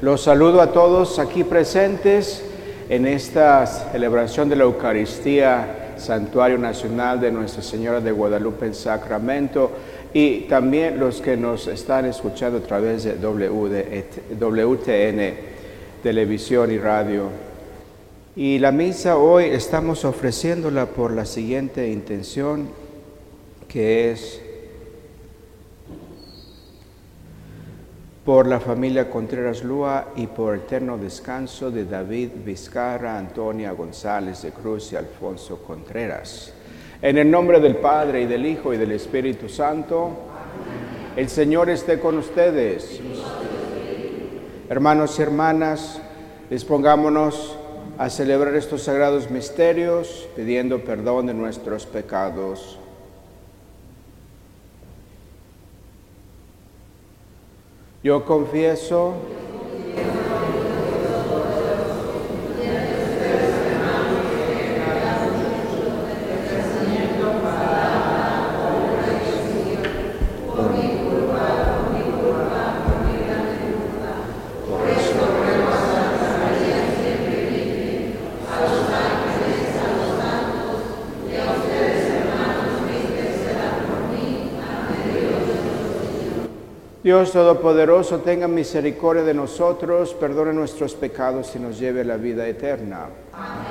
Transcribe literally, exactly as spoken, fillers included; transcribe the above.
Los saludo a todos aquí presentes en esta celebración de la Eucaristía, Santuario Nacional de Nuestra Señora de Guadalupe en Sacramento, y también los que nos están escuchando a través de W T N, televisión y radio. Y la misa hoy estamos ofreciéndola por la siguiente intención, que es por la familia Contreras Lua y por eterno descanso de David Vizcarra, Antonia González de Cruz y Alfonso Contreras. En el nombre del Padre, y del Hijo, y del Espíritu Santo, el Señor esté con ustedes. Hermanos y hermanas, dispongámonos a celebrar estos sagrados misterios, pidiendo perdón de nuestros pecados. Yo confieso Dios Todopoderoso, tenga misericordia de nosotros, perdone nuestros pecados y nos lleve a la vida eterna. Amén.